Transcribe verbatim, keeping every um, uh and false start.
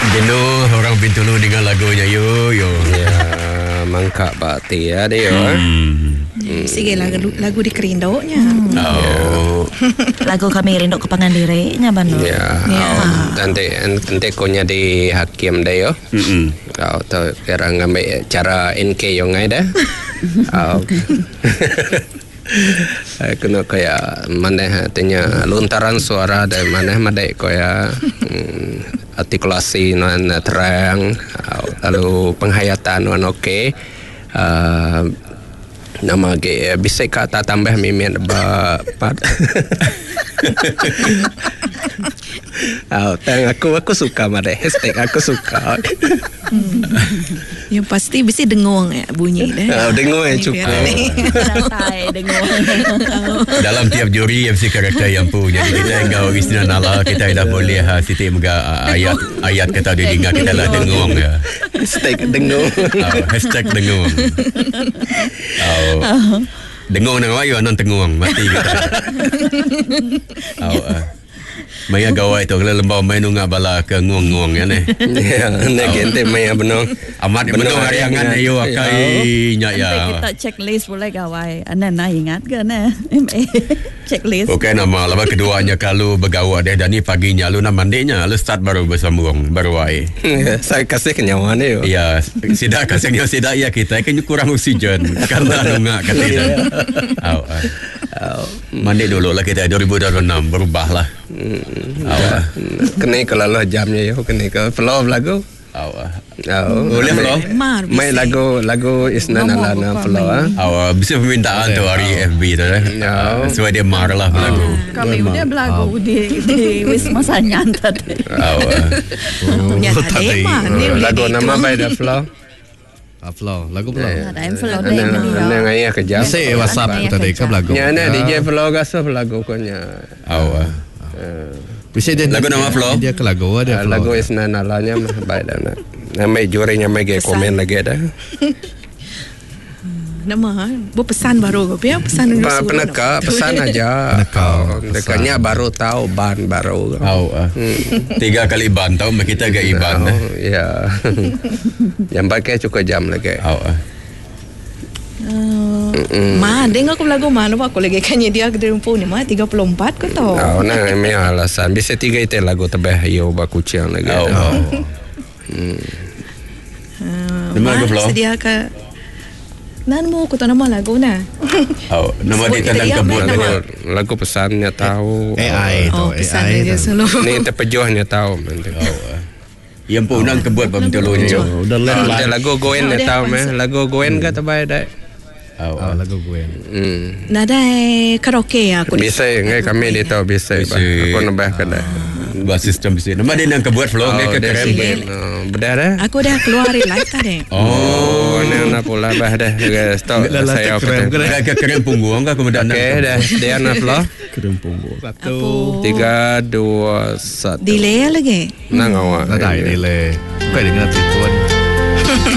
Jenuh orang Bintulu dengan lagunya yo yo. Ya, mangkak bakti ya dia. Hmm. Hmm. Sige lagu lagu di kerindoknya. Hmm. Oh. Lagu kami rindok kepangan dirinya Bano. Ya. Ya. Nanti nanti konya di hakim deh yo. Hmm. Kau tahu kira ngambil cara N K yang ngai dah. Oh. Kena kayak mana tanya lontaran suara dari mana madai kayak hmm, artikulasi nan terang, lalu penghayatan wan okey. Uh, nama ke bisa kata tambah mimin ba pat. Oh, tang aku aku suka madai hashtag aku suka. Hmm. Yang pasti mesti dengung ya bunyi dah. Oh, dengung yang cukup. Santai dengung. Dalam tiap juri mesti karakter yang punya. Jadi kita engkau istilah nala kita dah boleh ha siti mega ayat ayat kata dia dengar kita lah dengung ya. Hashtag dengung. Oh, hashtag dengung. Oh. Dengung dengan ayu anon tengung mati kita. Oh. Uh. Maya gawai tu kalau lembau main nungak bala ke nguang-nguang ya ni. Ya, nak gente maya benong. Amat benong hari angan ayo akai nya ya. Kita checklist boleh gawai. Ana na ingat ke na? Checklist. Okey nama lepas keduanya kalau bergawa dia dan ni paginya lu nak mandinya lu start baru bersambung baru ai. Saya kasih kenyawa ni yo. Ya, sidak kasihnya sidak ya kita kan kurang oksigen karena nungak katanya. Au. Mandi dulu lah kita dua ribu dua puluh enam berubahlah. Awak kena kalau lah jamnya yo kena ke flow lagu. Awak. Oh, boleh flow. Main lagu lagu Isnan Alana flow ah. Awak bisa permintaan tu hari F B tu eh. Sebab dia marah lah lagu. Kami udah belagu di di Wisma Sanyan tadi. Awak. Lagu nama baik dah flow. Flow lagu flow. Ada yang flow dah ini. Nang ayah kerja. Saya WhatsApp tadi ke lagu. Ya na D J flow gaso lagu konya. Awak. Bisa dia lagu nama flow. Dia ke lagu ada lagu Isnan Alanya baik dah nak. Nama jurinya mega komen lagi dah. Nama bu pesan baru ke? Pesan dulu. Peneka pesan aja. Peneka. Dekatnya baru tahu ban baru. Awak. Tiga kali ban tahu kita gak iban. Ya. Yang pakai cukup jam lagi. Awak. Uh, ma, dengar aku lagu mana aku lagi kanya dia ke dalam phone ni ma tiga puluh empat ke tau. Oh, nah memang alasan. Bisa tiga itu lagu tebah yo bakuciang lagi. Oh. Hmm. Uh, nama lagu flow. Sedia ke nan mo ko to nama lagu na. Oh, nama dia tandang kebun lagu, lagu pesannya tahu. A I tu. Oh, pesan dia selalu. Ni terpejuhnya tahu nanti. Oh. Yang pun nang kebun pemtulunya. Udah lah. Lagu Goen ni tahu meh. Lagu Goen ke terbaik dah. Oh, oh, lagu gue. Hmm. Nada karaoke aku. Bisa ngai kami dia tahu bisa. Aku nambah kada. Buat sistem bisa. Nama dia nang kebuat flow ngai ke keren. Benar dah. Aku dah keluar live tadi. Oh, ni nak pula bah dah. Stop saya keren. Ke keren punggung ke kemudian. Okey dah. Dia nak flow. Keren punggung. Satu, tiga, dua, satu. Delay lagi. Nang awak. Ada delay. Kau dengar tipu